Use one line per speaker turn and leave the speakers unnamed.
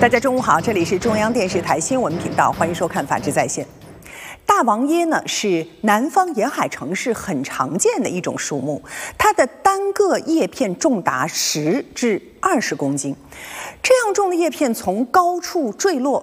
大家中午好，这里是中央电视台新闻频道，欢迎收看《法治在线》。大王椰呢是南方沿海城市很常见的一种树木，它的单个叶片重达10至20公斤。这样重的叶片从高处坠落，